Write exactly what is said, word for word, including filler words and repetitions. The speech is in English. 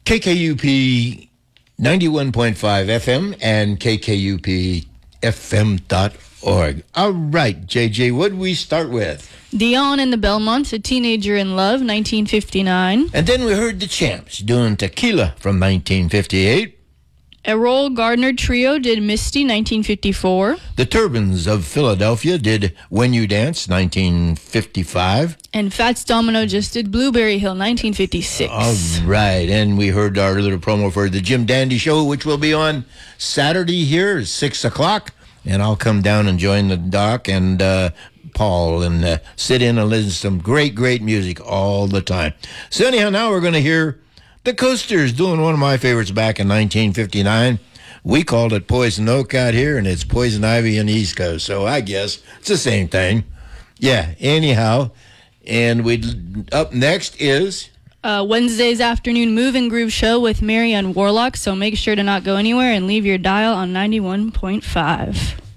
K K U P ninety-one point five F M and K K U P F M dot org. All right, J J, what do we start with? Dion and the Belmonts, A Teenager in Love, nineteen fifty-nine. And then we heard the Champs doing Tequila from nineteen fifty-eight. Errol Gardner Trio did Misty, nineteen fifty-four. The Turbans of Philadelphia did When You Dance, nineteen fifty-five. And Fats Domino just did Blueberry Hill, nineteen fifty-six. All right, and we heard our little promo for the Jim Dandy Show, which will be on Saturday here at six o'clock. And I'll come down and join the Doc and uh, Paul and uh, sit in and listen to some great, great music all the time. So anyhow, now we're going to hear the Coasters doing one of my favorites back in nineteen fifty-nine. We called it Poison Oak out here, and it's Poison Ivy in the East Coast. So I guess it's the same thing. Yeah, anyhow. And we up next is... Uh, Wednesday's afternoon Move and Groove show with Marianne Warlock, so make sure to not go anywhere and leave your dial on ninety-one point five.